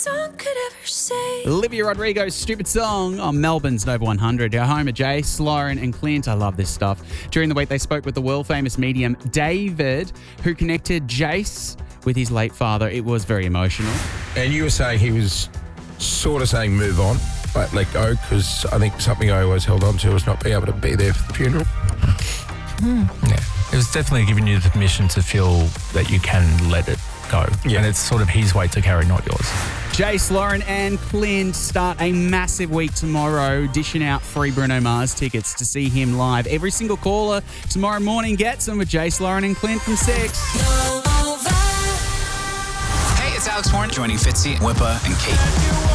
Song could ever say. Olivia Rodrigo's Stupid Song on Melbourne's Nova 100. Our home of Jace, Lauren and Clint. I love this stuff. During the week, they spoke with the world-famous medium David, who connected Jace with his late father. It was very emotional. And you were saying he was sort of saying move on, but let go, because I think something I always held on to was not being able to be there for the funeral. Yeah, it was definitely giving you the permission to feel that you can let it go. Yeah. And it's sort of his weight to carry, not yours. Jace, Lauren and Clint start a massive week tomorrow, dishing out free Bruno Mars tickets to see him live. Every single caller tomorrow morning gets them with Jace, Lauren and Clint from 6. Hey, it's Alex Warren joining Fitzy, Whipper and Kate.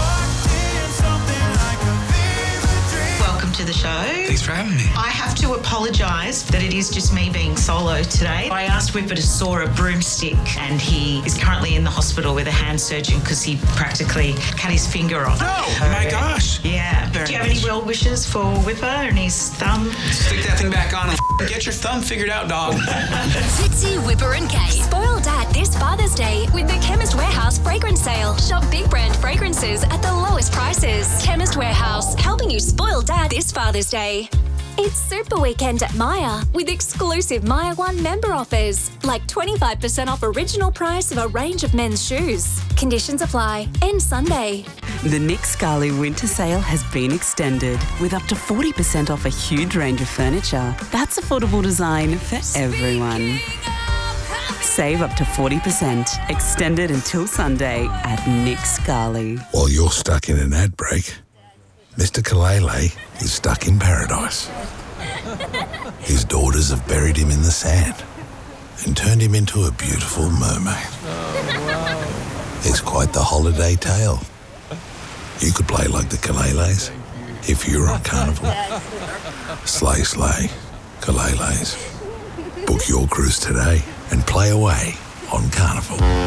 Welcome to the show. Thanks for having me. I have to apologise that it is just me being solo today. I asked Whipper to saw a broomstick and he is currently in the hospital with a hand surgeon because he practically cut his finger off. Oh my gosh. Yeah. Do you have any well wishes for Whipper and his thumb? Stick that thing back on and get your thumb figured out, dog. Fitzy, Whipper and Kate. Spoil Dad this Father's Day with the Chemist Warehouse fragrance sale. Shop big brand fragrances at the lowest prices. Chemist Warehouse, helping you spoil Dad this Father's Day. It's Super Weekend at Myer with exclusive Myer One member offers, like 25% off original price of a range of men's shoes. Conditions apply. End Sunday. The Nick Scali winter sale has been extended with up to 40% off a huge range of furniture. That's affordable design for everyone. Save up to 40%, extended until Sunday at Nick Scali. While you're stuck in an ad break, Mr. Kalele is stuck in paradise. His daughters have buried him in the sand and turned him into a beautiful mermaid. It's quite the holiday tale. You could play like the Kaleles if you were on Carnival. Slay, slay, Kaleles. Book your cruise today and play away on Carnival.